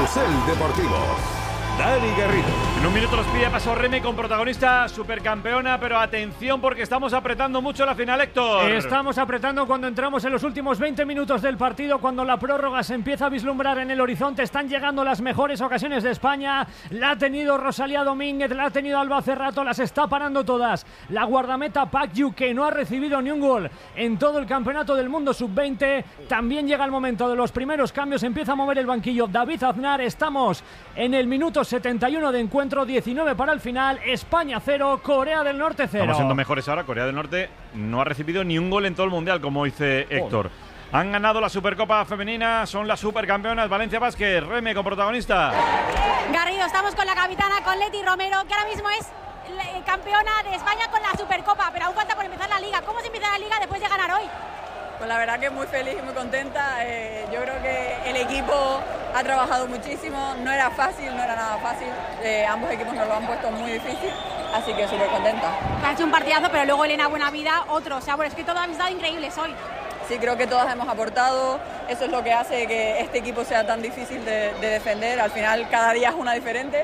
Carrusel Deportivo. Dani Garrido. En un minuto nos pide paso Reme con protagonista supercampeona, pero atención porque estamos apretando mucho la final, Héctor. Estamos apretando cuando entramos en los últimos 20 minutos del partido, cuando la prórroga se empieza a vislumbrar en el horizonte. Están llegando las mejores ocasiones de España. La ha tenido Rosalía Domínguez, la ha tenido Alba Cerrato, las está parando todas. La guardameta Pak Yu, que no ha recibido ni un gol en todo el campeonato del mundo sub-20. También llega el momento de los primeros cambios, empieza a mover el banquillo David Aznar. Estamos en el minuto 71 de encuentro, 19 para el final. España 0, Corea del Norte 0. Estamos siendo mejores ahora. Corea del Norte no ha recibido ni un gol en todo el mundial, como dice Héctor. Han ganado la Supercopa Femenina, son las supercampeonas. Valencia Vázquez, Reme con protagonista. Garrido, estamos con la capitana, con Leti Romero, que ahora mismo es campeona de España con la Supercopa, pero aún falta por empezar la Liga. ¿Cómo se empieza la Liga después de ganar hoy? Pues la verdad que muy feliz y muy contenta. Yo creo que el equipo ha trabajado muchísimo, no era fácil, no era nada fácil. Ambos equipos nos lo han puesto muy difícil, así que súper contenta. Ha hecho un partidazo, pero luego Elena Buenavida, otro. O sea, bueno, es que todos habéis estado increíbles hoy. Sí, creo que todas hemos aportado. Eso es lo que hace que este equipo sea tan difícil de defender. Al final, cada día es una diferente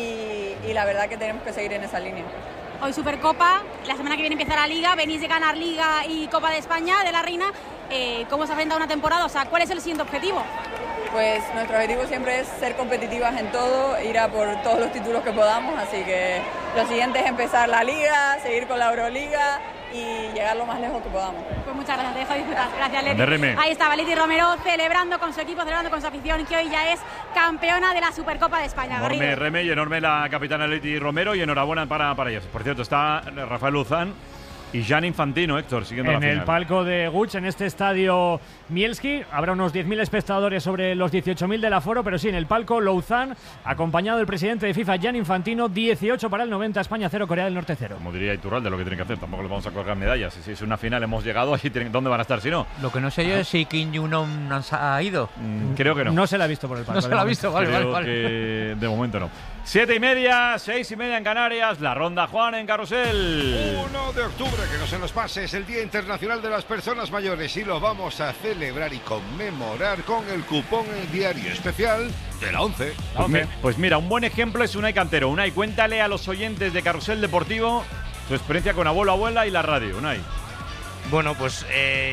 y la verdad que tenemos que seguir en esa línea. Hoy Supercopa, la semana que viene empieza la Liga, venís de ganar Liga y Copa de España, de la Reina. ¿Cómo se afronta una temporada? O sea, ¿cuál es el siguiente objetivo? Pues nuestro objetivo siempre es ser competitivas en todo, ir a por todos los títulos que podamos, así que lo siguiente es empezar la Liga, seguir con la Euroliga y llegar lo más lejos que podamos. Pues muchas gracias, te dejo disfrutar. Gracias, Leti. Ahí estaba Leti Romero celebrando con su equipo, celebrando con su afición, que hoy ya es campeona de la Supercopa de España. Enorme Reme y enorme la capitana Leti Romero, y enhorabuena para ellos. Por cierto, está Rafael Luzán y Gianni Infantino, Héctor, siguiendo la final. En el palco de Guch, en este estadio Mielski, habrá unos 10.000 espectadores sobre los 18.000 del aforo, pero sí, en el palco Luzán, acompañado del presidente de FIFA, Gianni Infantino. 18 para el 90, España 0, Corea del Norte 0. Como diría Iturralde, lo que tienen que hacer, tampoco les vamos a colgar medallas. Si es una final, hemos llegado, ¿dónde van a estar si no? Lo que no sé yo es si Kim Jong-un ha ido. Creo que no. No se la ha visto por el palco. No se la ha visto, vale. Que de momento no. 7:30, 6:30 en Canarias, la ronda Juan en Carrusel. 1 de octubre, que no se nos pase, es el Día Internacional de las Personas Mayores y lo vamos a celebrar y conmemorar con el cupón diario especial de la 11. Pues mira, un buen ejemplo es Unai Cantero. Unai, cuéntale a los oyentes de Carrusel Deportivo tu experiencia con abuelo, abuela y la radio. Unai. Bueno, pues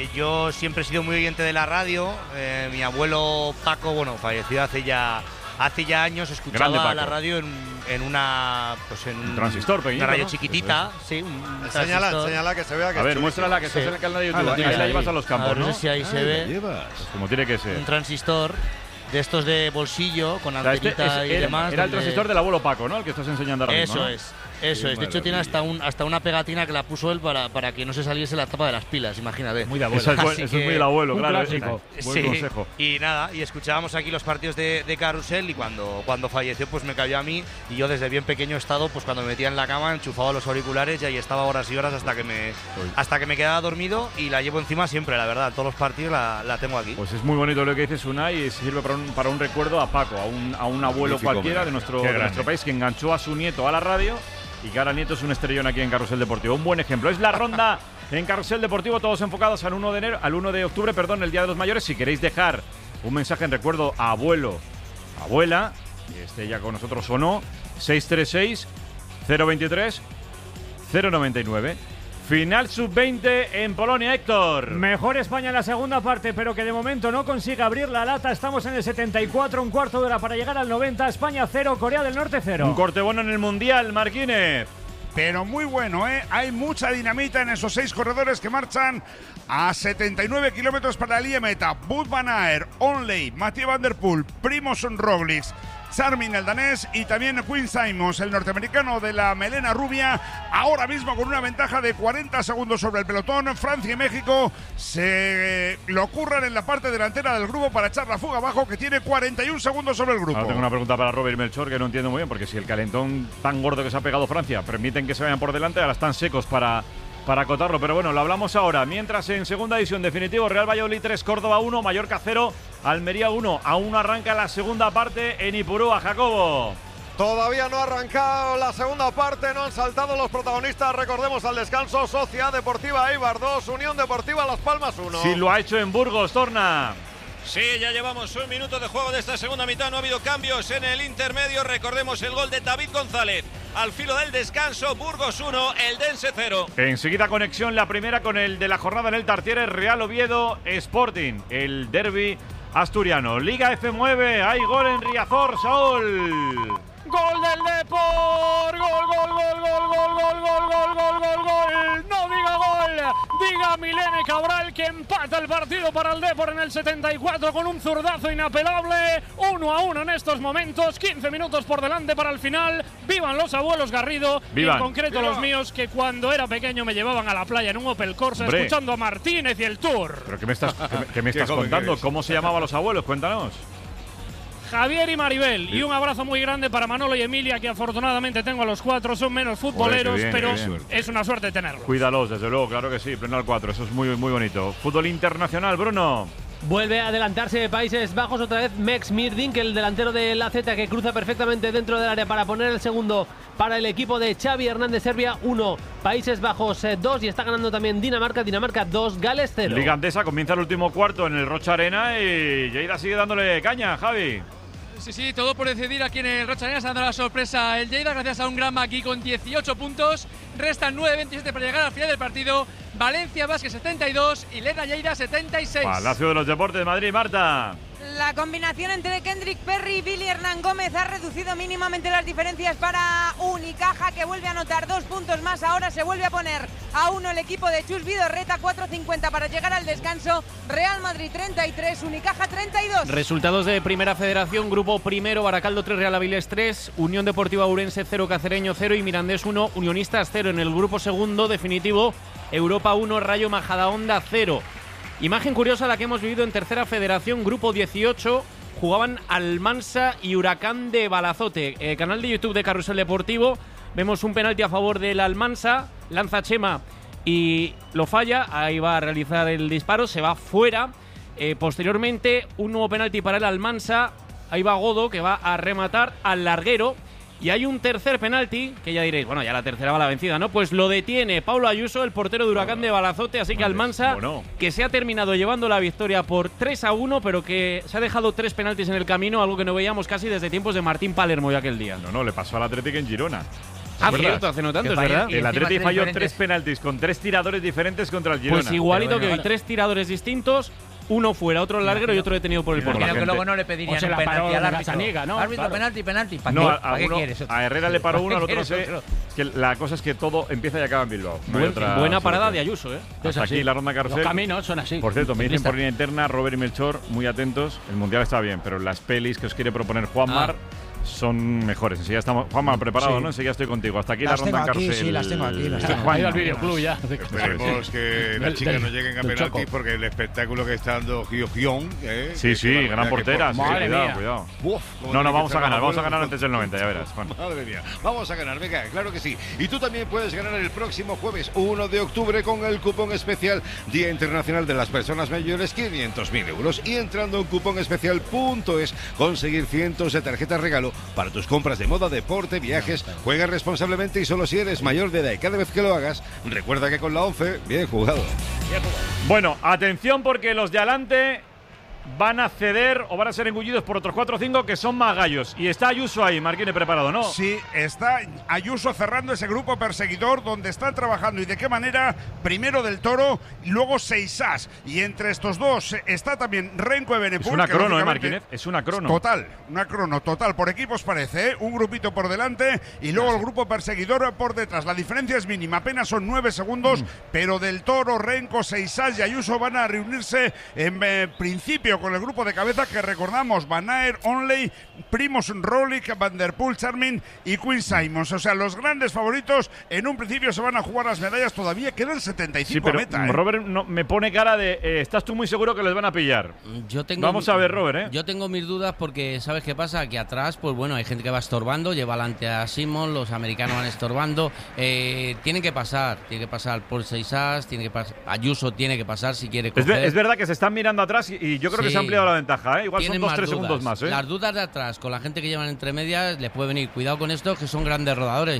yo siempre he sido muy oyente de la radio. Mi abuelo Paco, falleció hace ya años. Escuchaba la radio en una un transistor pequeñito, una radio ¿no? chiquitita, sí, Señala que se vea que a ver, muéstrala, que estás en el canal de YouTube. Ahí la llevas a los campos, ¿no? ¿no? No sé si ahí se ve. Pues como tiene que ser. Un transistor de estos de bolsillo con antenita y demás. Era el transistor del abuelo Paco, ¿no? El que estás enseñando ahora mismo, ¿no? Eso es. De hecho, tiene hasta una pegatina que la puso él para que no se saliese la tapa de las pilas, imagínate. Muy de abuelo. Eso es muy del abuelo, claro. Buen consejo. Y nada, y escuchábamos aquí los partidos de Carrusel y cuando falleció, pues me cayó a mí. Y yo desde bien pequeño he estado, pues cuando me metía en la cama, enchufaba los auriculares y ahí estaba horas y horas hasta que me quedaba dormido, y la llevo encima siempre, la verdad. Todos los partidos la tengo aquí. Pues es muy bonito lo que dices, Unai, y sirve para un recuerdo a Paco, a un abuelo cualquiera de nuestro país, que enganchó a su nieto a la radio y que ahora nieto es un estrellón aquí en Carrusel Deportivo. Un buen ejemplo. Es la ronda en Carrusel Deportivo, todos enfocados al 1 de octubre, el Día de los Mayores. Si queréis dejar un mensaje en recuerdo a abuelo, abuela, que esté ya con nosotros o no, 636 023 099. Final sub-20 en Polonia, Héctor. Mejor España en la segunda parte, pero que de momento no consigue abrir la lata. Estamos en el 74, un cuarto de hora para llegar al 90. España 0, Corea del Norte 0. Un corte bueno en el Mundial, Marquínez. Pero muy bueno, ¿eh? Hay mucha dinamita en esos 6 corredores que marchan a 79 kilómetros para la línea meta. Wout van Aert, Onley, Mathieu van der Poel, Primož Roglic, Charmin, el danés, y también Quinn Simmons, el norteamericano de la melena rubia, ahora mismo con una ventaja de 40 segundos sobre el pelotón. Francia y México se lo curran en la parte delantera del grupo para echar la fuga abajo, que tiene 41 segundos sobre el grupo. Ahora tengo una pregunta para Robert Melchor, que no entiendo muy bien, porque si el calentón tan gordo que se ha pegado Francia permiten que se vayan por delante, ahora están secos para acotarlo, pero bueno, lo hablamos ahora. Mientras en segunda división, definitivo, Real Valladolid 3, Córdoba 1, Mallorca 0, Almería 1. Aún arranca la segunda parte en Ipurúa, Jacobo. Todavía no ha arrancado la segunda parte, no han saltado los protagonistas. Recordemos al descanso: Sociedad Deportiva Eibar 2, Unión Deportiva Las Palmas 1. Sí, lo ha hecho en Burgos, Torna. Sí, ya llevamos un minuto de juego de esta segunda mitad. No ha habido cambios en el intermedio. Recordemos el gol de David González. Al filo del descanso, Burgos 1, Eldense 0. Enseguida conexión, la primera con el de la jornada en el Tartiere, Real Oviedo Sporting. El derbi asturiano. Liga F9, hay gol en Riazor, Saúl. Gol del Depor, gol, no diga gol, diga Milene Cabral que empata el partido para el Depor en el 74 con un zurdazo inapelable, 1-1 en estos momentos, 15 minutos por delante para el final. Vivan los abuelos Garrido, Vivan. Y en concreto los míos que cuando era pequeño me llevaban a la playa en un Opel Corsa escuchando a Martínez y el Tour. ¿Pero qué me estás contando? ¿Cómo se llamaban los abuelos? Cuéntanos. Javier y Maribel, y un abrazo muy grande para Manolo y Emilia, que afortunadamente tengo a los 4, son menos futboleros, bien, pero bien. es una suerte tenerlos. Cuídalos, desde luego, claro que sí, pleno al 4, eso es muy, muy bonito. Fútbol internacional, Bruno. Vuelve a adelantarse de Países Bajos otra vez Mex Mirdink, el delantero de la Z, que cruza perfectamente dentro del área para poner el segundo para el equipo de Xavi Hernández. Serbia 1, Países Bajos 2, y está ganando también Dinamarca 2, Gales 0. Liga Andesa comienza el último cuarto en el Rocha Arena y Lleida sigue dándole caña, Javi. Sí, todo por decidir aquí en el Rocha Arena, dando la sorpresa el Lleida gracias a un gran Maki con 18 puntos. Restan 9-27 para llegar al final del partido. Valencia Basket 72 y Lena Lleida 76. Palacio de los Deportes de Madrid, Marta. La combinación entre Kendrick Perry y Billy Hernán Gómez ha reducido mínimamente las diferencias para Unicaja, que vuelve a anotar 2 puntos más. Ahora se vuelve a poner a 1 el equipo de Chus Vidorreta, 4:50 para llegar al descanso. Real Madrid 33, Unicaja 32. Resultados de Primera Federación, Grupo Primero, Baracaldo 3, Real Avilés 3, Unión Deportiva Ourense 0, Cacereño 0 y Mirandés 1, Unionistas 0. En el Grupo Segundo definitivo, Europa 1, Rayo Majadahonda 0. Imagen curiosa la que hemos vivido en Tercera Federación, Grupo 18, jugaban Almansa y Huracán de Balazote. Canal de YouTube de Carrusel Deportivo, vemos un penalti a favor del Almansa, lanza Chema y lo falla, ahí va a realizar el disparo, se va fuera. Posteriormente, un nuevo penalti para el Almansa, ahí va Godo, que va a rematar al larguero. Y hay un tercer penalti, que ya diréis, bueno, ya la tercera va la vencida, ¿no? Pues lo detiene Pablo Ayuso, el portero de Huracán de Balazote, así que Almansa, que se ha terminado llevando la victoria por 3-1, pero que se ha dejado 3 penaltis en el camino, algo que no veíamos casi desde tiempos de Martín Palermo de aquel día. No, le pasó al Atlético en Girona. Cierto, hace no tanto, es verdad. El Atlético falló 3 penaltis con 3 tiradores diferentes contra el Girona. Pues igualito que hoy, 3 tiradores distintos, uno fuera, otro al larguero y otro detenido por el portero. Creo que luego no le pedirían un penalti al árbitro. ¿no? Árbitro, claro. penalti. ¿Para qué quieres? A Herrera le paró uno, al otro no sé. Es que la cosa es que todo empieza y acaba en Bilbao. Buena parada de Ayuso, ¿eh? Hasta aquí la ronda Carrusel. Los caminos son así. Por cierto, me dicen por línea interna, Robert y Melchor, muy atentos. El Mundial está bien, pero las pelis que os quiere proponer Juanmar son mejores. Enseguida estamos. Juanma, preparado, ¿no? Enseguida estoy contigo. Hasta aquí las la ronda Carrusel. Sí, las tengo aquí. Juan al videoclub ya. Esperemos que las chicas no lleguen a penalti porque el espectáculo que está dando Gio-Gion. Sí, gran portera. Cuidado. No, vamos a ganar antes del 90, ya verás. Juan. Madre mía, vamos a ganar, venga, claro que sí. Y tú también puedes ganar el próximo jueves 1 de octubre con el cupón especial Día Internacional de las Personas Mayores, 500.000 euros. Y entrando en cuponespecial.es, conseguir cientos de tarjetas regalo para tus compras de moda, deporte, viajes. Juega responsablemente y solo si eres mayor de edad. Y cada vez que lo hagas, recuerda que con la 11, bien jugado. Bueno, atención porque los de adelante van a ceder o van a ser engullidos por otros 4 o 5 que son más gallos. Y está Ayuso ahí, Marquine preparado, ¿no? Sí, está Ayuso cerrando ese grupo perseguidor donde están trabajando y de qué manera. Primero Del Toro y luego Seisás. Y entre estos dos está también Renko de Benepul. Es una crono, Marquínez. Es una crono. Total, una crono total. Por equipos parece, ¿eh? Un grupito por delante y luego el grupo perseguidor por detrás. La diferencia es mínima, apenas son 9 segundos, pero Del Toro, Renko, Seisás y Ayuso van a reunirse en principio con el grupo de cabeza que recordamos: Van Aert, Onley, Primoz Roglic, Van der Poel, Charmin y Quinn Simmons. O sea, los grandes favoritos en un principio se van a jugar las medallas. Todavía quedan 75 sí, pero meta, ¿eh? Robert me pone cara de ¿estás tú muy seguro que les van a pillar? Vamos a ver, Robert, ¿eh? Yo tengo mis dudas porque ¿sabes qué pasa? Que atrás, pues bueno, hay gente que va estorbando, lleva adelante a Simon, los americanos van estorbando. Tienen que pasar por Seisás, Ayuso tiene que pasar si quiere coger. Es verdad que se están mirando atrás y yo creo que se ha ampliado la ventaja, ¿eh? Igual son 2-3 segundos más, ¿eh? Las dudas de atrás, con la gente que llevan entre medias, les puede venir. Cuidado con estos, que son grandes rodadores.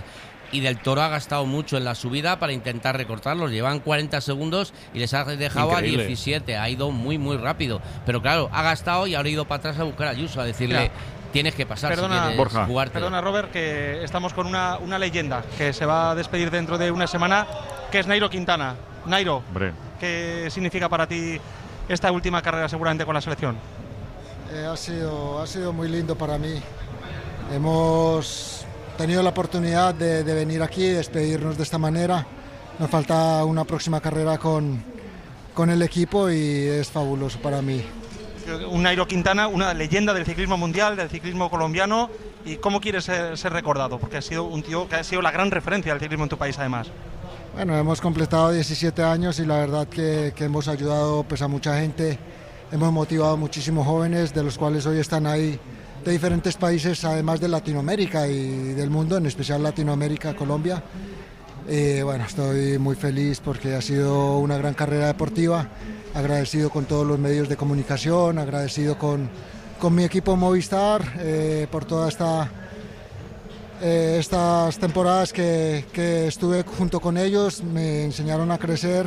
y Del Toro ha gastado mucho en la subida para intentar recortarlos. Llevan 40 segundos y les ha dejado Increíble. a 17. Ha ido muy, muy rápido. Pero claro, ha gastado y ahora ha ido para atrás a buscar a Ayuso, a decirle, tienes que pasar si quieres jugarte. Perdona, Robert, que estamos con una leyenda que se va a despedir dentro de una semana, que es Nairo Quintana. Nairo, ¿qué significa para ti esta última carrera seguramente con la selección? Ha sido muy lindo para mí. Hemos tenido la oportunidad de venir aquí y despedirnos de esta manera. Nos falta una próxima carrera con el equipo y es fabuloso para mí. Un Nairo Quintana, una leyenda del ciclismo mundial, del ciclismo colombiano. ¿Y cómo quieres ser recordado? Porque ha sido un tío que ha sido la gran referencia del ciclismo en tu país, además. Bueno, hemos completado 17 años y la verdad que hemos ayudado pues, a mucha gente. Hemos motivado a muchísimos jóvenes, de los cuales hoy están ahí de diferentes países, además de Latinoamérica y del mundo, en especial Latinoamérica, Colombia. Bueno, estoy muy feliz porque ha sido una gran carrera deportiva. Agradecido con todos los medios de comunicación, agradecido con mi equipo Movistar por todas estas temporadas que estuve junto con ellos. Me enseñaron a crecer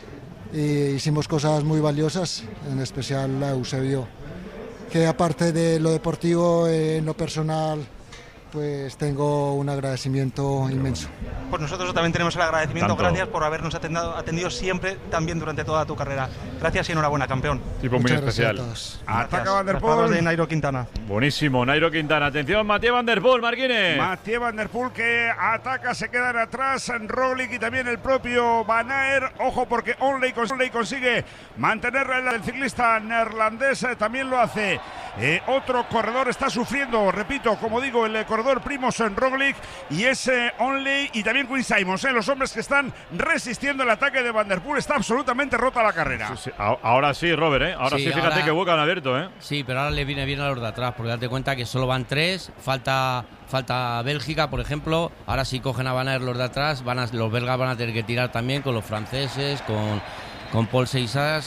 y hicimos cosas muy valiosas, en especial a Eusebio, que aparte de lo deportivo, en lo personal, pues tengo un agradecimiento inmenso. Pues nosotros también tenemos el agradecimiento. Tanto. Gracias por habernos atendido siempre, también durante toda tu carrera. Gracias y enhorabuena, campeón. Tipo muy especial. Ataca Van der Las palabras Poel. de Nairo Quintana. Buenísimo, Nairo Quintana. Atención, Mathieu Van der Poel, Marquines. Mathieu Van der Poel que ataca, se quedan atrás Roglic y también el propio Van Aert. Ojo porque Onley consigue mantener el ciclista neerlandés, también lo hace. Otro corredor está sufriendo, repito, como digo, el corredor Primož Roglic y ese Onley y también Quinn Simmons, los hombres que están resistiendo el ataque de Van der Poel. Está absolutamente rota la carrera. Sí. Ahora sí, Robert, Ahora sí, fíjate que hueco han abierto, Sí, pero ahora le viene bien a los de atrás, porque date cuenta que solo van 3, falta Bélgica, por ejemplo. Ahora sí cogen a Van Aert los de atrás, los belgas van a tener que tirar también con los franceses, con Paul Seissas,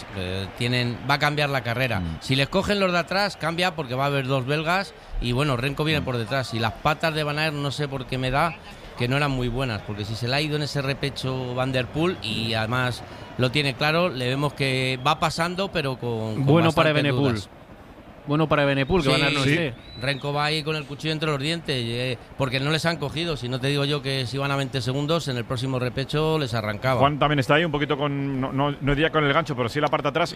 va a cambiar la carrera. Si les cogen los de atrás, cambia porque va a haber 2 belgas y bueno, Renko viene por detrás. Y las patas de Van Aert no sé por qué me da que no eran muy buenas, porque si se le ha ido en ese repecho Van der Poel y además lo tiene claro, le vemos que va pasando pero con bueno para bastantes Evenepoel. dudas. Bueno para Evenepoel, que Van Aert no esté. Renko va ahí con el cuchillo entre los dientes, porque no les han cogido. Si no te digo yo que si van a 20 segundos, en el próximo repecho les arrancaba. Juan también está ahí un poquito con, no diría con el gancho, pero sí la parte de atrás.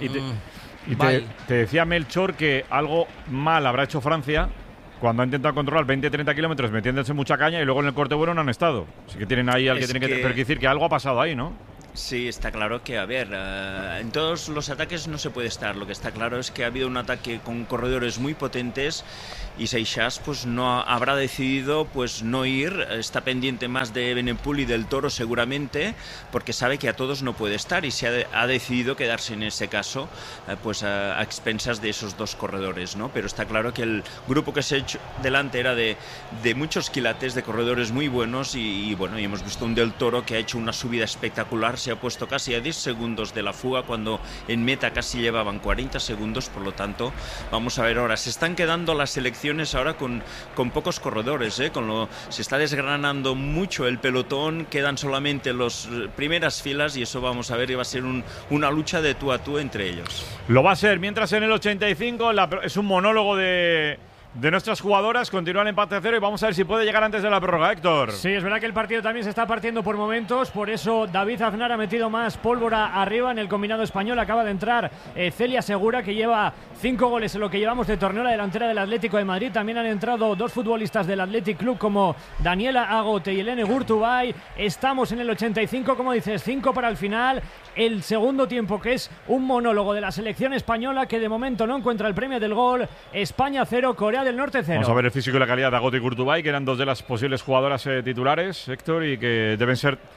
Y te decía Melchor que algo mal habrá hecho Francia cuando ha intentado controlar 20-30 kilómetros metiéndose mucha caña y luego en el corte bueno no han estado. Así que tienen ahí al que tienen que... Pero decir que algo ha pasado ahí, ¿no? Sí, está claro que, a ver, en todos los ataques no se puede estar. Lo que está claro es que ha habido un ataque con corredores muy potentes y Seissas pues no habrá decidido pues no ir. Está pendiente más de Evenepoel y del Toro seguramente, porque sabe que a todos no puede estar y se ha decidido quedarse en ese caso pues a expensas de esos 2 corredores, ¿no? Pero está claro que el grupo que se ha hecho delante era de muchos quilates, de corredores muy buenos y bueno, y hemos visto un del Toro que ha hecho una subida espectacular. Se ha puesto casi a 10 segundos de la fuga cuando en meta casi llevaban 40 segundos, por lo tanto vamos a ver ahora. Se están quedando las selecciones ahora con pocos corredores, se está desgranando mucho el pelotón, quedan solamente las primeras filas y eso vamos a ver y va a ser una lucha de tú a tú entre ellos. Lo va a ser, mientras en el 85 es un monólogo de nuestras jugadoras, continúa el empate a 0 y vamos a ver si puede llegar antes de la prórroga, Héctor. Sí, es verdad que el partido también se está partiendo por momentos, por eso David Aznar ha metido más pólvora arriba en el combinado español. Acaba de entrar Celia Segura, que lleva 5 goles en lo que llevamos de torneo, la delantera del Atlético de Madrid. También han entrado 2 futbolistas del Athletic Club como Daniela Agote y Helene Gurtubay. Estamos en el 85, como dices, 5 para el final. El segundo tiempo, que es un monólogo de la selección española, que de momento no encuentra el premio del gol. España 0, Corea del Norte 0. Vamos a ver el físico y la calidad de Agote y Gurtubay, que eran 2 de las posibles jugadoras titulares, Héctor, y que deben ser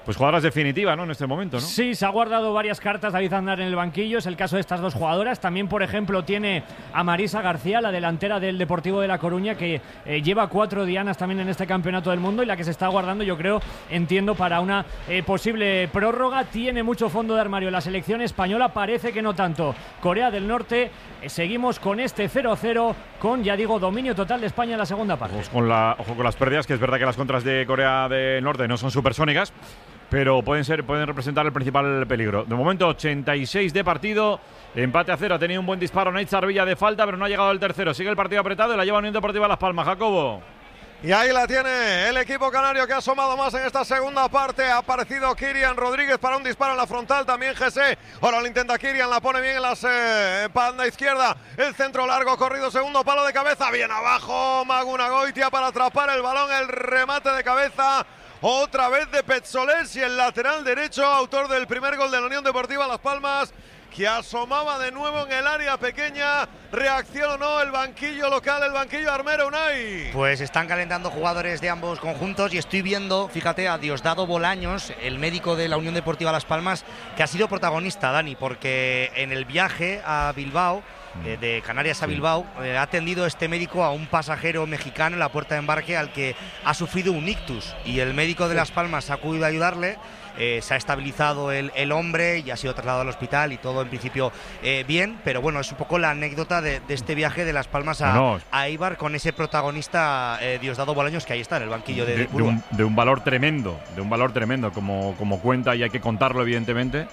pues jugadoras definitivas, ¿no? En este momento, ¿no? Sí, se ha guardado varias cartas David Aznar en el banquillo. Es el caso de estas dos jugadoras. También, por ejemplo, tiene a Marisa García, la delantera del Deportivo de La Coruña, que lleva 4 dianas también en este campeonato del mundo y la que se está guardando, yo creo, entiendo, para una posible prórroga. Tiene mucho fondo de armario la selección española, parece que no tanto. Corea del Norte, seguimos con este 0-0, con, ya digo, dominio total de España en la segunda parte. Ojo con las pérdidas, que es verdad que las contras de Corea del Norte no son supersónicas, pero pueden representar el principal peligro. De momento, 86 de partido, empate a 0. Ha tenido un buen disparo Neitz Villa de falta, pero no ha llegado al tercero. Sigue el partido apretado y la lleva Unión Deportiva Las Palmas. Jacobo. Y ahí la tiene el equipo canario, que ha asomado más en esta segunda parte. Ha aparecido Kirian Rodríguez para un disparo en la frontal, también Jesse. Ahora lo intenta Kirian, la pone bien en la banda izquierda. El centro largo, corrido, segundo palo de cabeza. Bien abajo, Maguna Goitia para atrapar el balón, el remate de cabeza. Otra vez de Petsolés y el lateral derecho, autor del primer gol de la Unión Deportiva Las Palmas, que asomaba de nuevo en el área pequeña. ¿Reaccionó el banquillo local, el banquillo armero, Unai? Pues están calentando jugadores de ambos conjuntos y estoy viendo, fíjate, a Diosdado Bolaños, el médico de la Unión Deportiva Las Palmas, que ha sido protagonista, Dani, porque en el viaje a Bilbao, de Canarias a Bilbao, ha atendido este médico a un pasajero mexicano en la puerta de embarque al que ha sufrido un ictus, y el médico de Las Palmas ha acudido a ayudarle. Se ha estabilizado el hombre y ha sido trasladado al hospital y todo en principio bien, pero bueno, es un poco la anécdota de este viaje de Las Palmas a Eibar, con ese protagonista Diosdado Bolaños, que ahí está en el banquillo de un valor tremendo, como cuenta, y hay que contarlo evidentemente.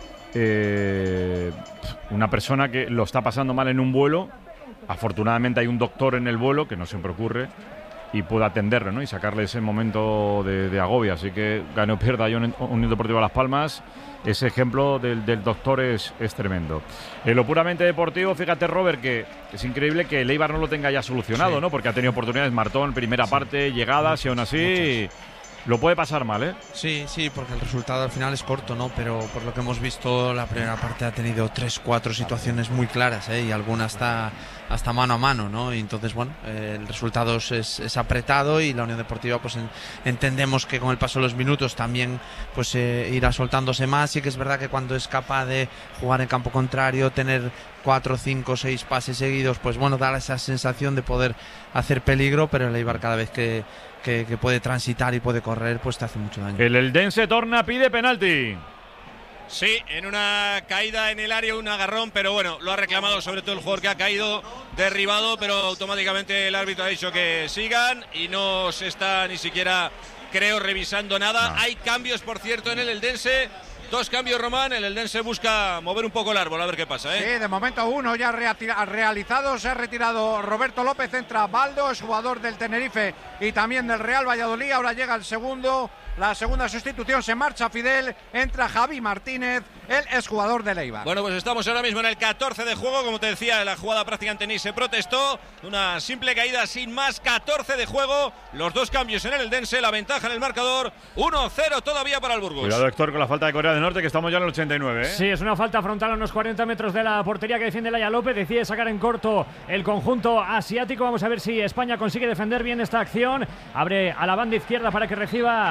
Una persona que lo está pasando mal en un vuelo, afortunadamente hay un doctor en el vuelo, que no siempre ocurre, y puede atenderlo, ¿no? Y sacarle ese momento de agobio. Así que gane o pierda Unión Deportiva Las Palmas, ese ejemplo del doctor es tremendo. En lo puramente deportivo, fíjate, Robert, que es increíble que el Eibar no lo tenga ya solucionado, ¿no? Porque ha tenido oportunidades, Martón, primera parte, llegadas, y aún así lo puede pasar mal, ¿eh? Sí, porque el resultado al final es corto, ¿no? Pero por lo que hemos visto, la primera parte ha tenido 3-4 situaciones muy claras, ¿eh? Y algunas hasta mano a mano, ¿no? Y entonces, bueno, el resultado es apretado, y la Unión Deportiva, pues entendemos que con el paso de los minutos también pues irá soltándose más. Y que es verdad que cuando es capaz de jugar en campo contrario, tener 4, 5, 6 pases seguidos, pues bueno, da esa sensación de poder hacer peligro, pero el Eibar cada vez que puede transitar y puede correr, pues te hace mucho daño. El Eldense torna, pide penalti. Sí, en una caída en el área, un agarrón, pero bueno, lo ha reclamado sobre todo el jugador que ha caído derribado, pero automáticamente el árbitro ha dicho que sigan y no se está ni siquiera, creo, revisando nada. No. Hay cambios, por cierto, en el Eldense. 2 cambios, Román. El Eldense busca mover un poco el árbol, a ver qué pasa, ¿eh? Sí, de momento uno ya realizado. Se ha retirado Roberto López, entra Baldo, es jugador del Tenerife y también del Real Valladolid. Ahora llega el segundo. La segunda sustitución, se marcha Fidel, entra Javi Martínez, él es jugador del Eibar. Bueno, pues estamos ahora mismo en el 14 de juego, como te decía, la jugada prácticamente ni se protestó, una simple caída sin más. 14 de juego, los 2 cambios en el Eldense, la ventaja en el marcador, 1-0 todavía para el Burgos. Cuidado, Héctor, con la falta de Corea del Norte, que estamos ya en el 89, ¿eh? Sí, es una falta frontal a unos 40 metros de la portería que defiende Laia López, decide sacar en corto el conjunto asiático. Vamos a ver si España consigue defender bien esta acción, abre a la banda izquierda para que reciba